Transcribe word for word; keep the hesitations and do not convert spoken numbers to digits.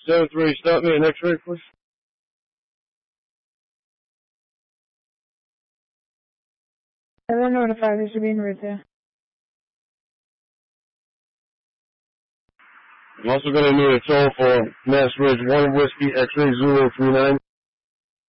seven three, stop me an X-ray, please. seven notified, they should be in route there. I'm also going to need a toll for Mass Ridge one Whiskey X-ray Zulu three nine.